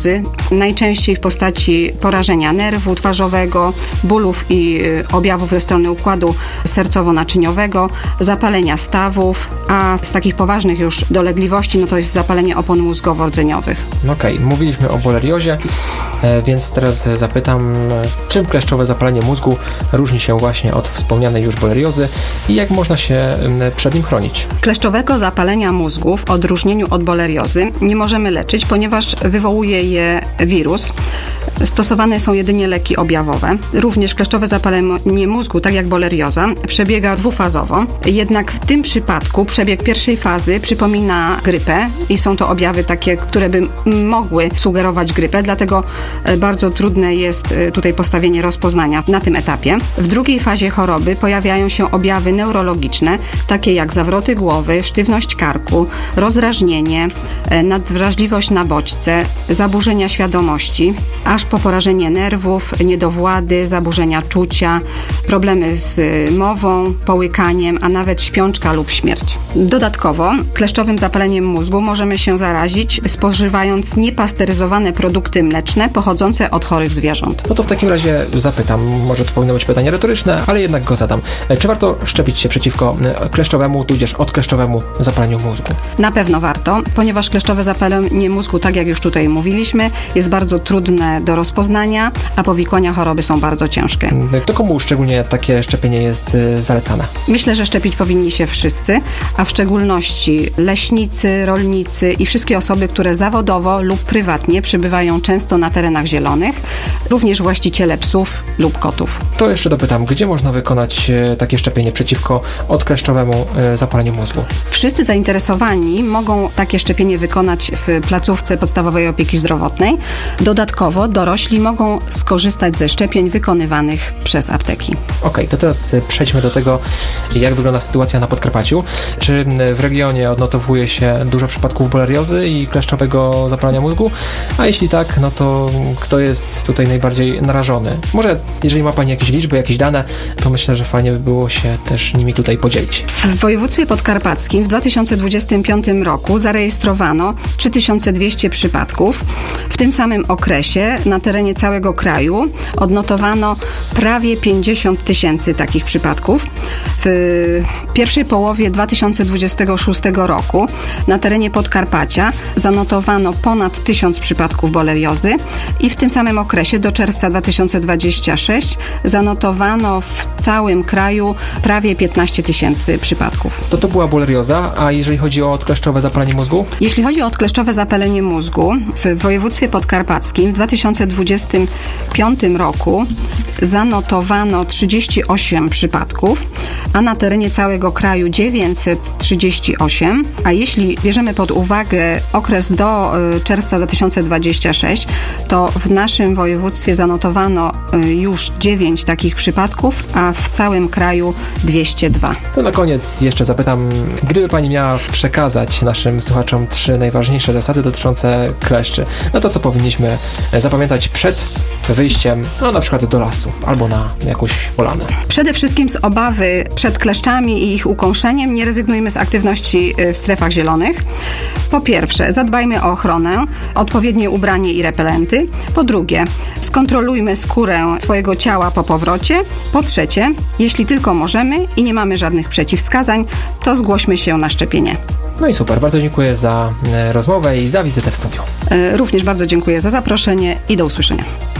boleriozy, najczęściej w postaci porażenia nerwu twarzowego, bólów i objawów ze strony układu sercowo-naczyniowego, zapalenia stawów, a z takich poważnych już dolegliwości, no to jest zapalenie opon mózgowo-rdzeniowych. Okej, mówiliśmy o boleriozie, więc teraz zapytam, czym kleszczowe zapalenie mózgu różni się właśnie od wspomnianej już boleriozy i jak można się przed nim chronić? Kleszczowego zapalenia mózgu w odróżnieniu od boleriozy nie możemy leczyć, ponieważ wywołuje je wirus. Stosowane są jedynie leki objawowe. Również kleszczowe zapalenie mózgu, tak jak bolerioza, przebiega dwufazowo. Jednak w tym przypadku przebieg pierwszej fazy przypomina grypę i są to objawy takie, które by mogły sugerować grypę, dlatego bardzo trudne jest tutaj postawienie rozpoznania na tym etapie. W drugiej fazie choroby pojawiają się objawy neurologiczne, takie jak zawroty głowy, sztywność karku, rozdrażnienie, nadwrażliwość na bodźce, zaburzenia świadomości, aż po porażenie nerwów, niedowłady, zaburzenia czucia, problemy z mową, połykaniem, a nawet śpiączka lub śmierć. Dodatkowo kleszczowym zapaleniem mózgu możemy się zarazić spożywając niepasteryzowane produkty mleczne pochodzące od chorych zwierząt. No to w takim razie zapytam, może to powinno być pytanie retoryczne, ale jednak go zadam. Czy warto szczepić się przeciwko kleszczowemu, tudzież odkleszczowemu zapaleniu mózgu? Na pewno warto, ponieważ kleszczowe zapalenie mózgu, tak jak już tutaj mówiliśmy, jest bardzo trudne do rozpoznania, a powikłania choroby są bardzo ciężkie. To komu szczególnie takie szczepienie jest zalecane? Myślę, że szczepić powinni się wszyscy, a w szczególności leśnicy, rolnicy i wszystkie osoby, które zawodowo lub prywatnie przebywają często na terenach zielonych, również właściciele psów lub kotów. To jeszcze dopytam, gdzie można wykonać takie szczepienie przeciwko odkleszczowemu zapaleniu mózgu? Wszyscy zainteresowani mogą takie szczepienie wykonać w placówce podstawowej opieki zdrowotnej. Dodatkowo dorośli mogą skorzystać ze szczepień wykonywanych przez apteki. Okej, to teraz przejdźmy do tego, jak wygląda sytuacja na Podkarpaciu. Czy w regionie odnotowuje się dużo przypadków boleriozy i kleszczowego zapalenia mózgu? A jeśli tak, no to kto jest tutaj najbardziej narażony? Może jeżeli ma Pani jakieś liczby, jakieś dane, to myślę, że fajnie by było się też nimi tutaj podzielić. W województwie podkarpackim w 2025 roku zarejestrowano 3200 przypadków. W tym samym okresie na terenie całego kraju odnotowano prawie 50 000 takich przypadków. W pierwszej połowie 2026 roku na terenie Podkarpacia zanotowano ponad 1000 przypadków boleriozy i w tym samym okresie do czerwca 2026 zanotowano w całym kraju prawie 15 000 przypadków. To była bolerioza, a jeżeli chodzi o odkleszczowe zapalenie mózgu? Jeśli chodzi o odkleszczowe zapalenie mózgu, w województwie podkarpackim w 2025 roku zanotowano 38 przypadków, a na terenie całego kraju 938, a jeśli bierzemy pod uwagę okres do czerwca 2026, to w naszym województwie zanotowano już 9 takich przypadków, a w całym kraju 202. To na koniec jeszcze zapytam, gdyby Pani miała przekazać naszym słuchaczom 3 najważniejsze zasady dotyczące kleszczy, no to co powinniśmy zapamiętać przed wyjściem, no na przykład do lasu albo na jakąś polanę? Przede wszystkim z obawy przed kleszczami i ich ukąszeniem nie rezygnujmy z aktywności w strefach zielonych. Po pierwsze, zadbajmy o ochronę, odpowiednie ubranie i repelenty. Po drugie, skontrolujmy skórę swojego ciała po powrocie. Po trzecie, jeśli tylko możemy i nie mamy żadnych przeciwwskazań, to zgłośmy się na szczepienie. No i super, bardzo dziękuję za rozmowę i za wizytę w studiu. Również bardzo dziękuję za zaproszenie i do usłyszenia.